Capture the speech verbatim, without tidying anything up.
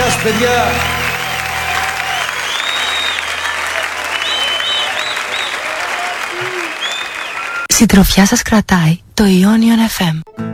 Γεια σου παιδιά. Συντροφιά σας κρατάει το Ionian εφ εμ.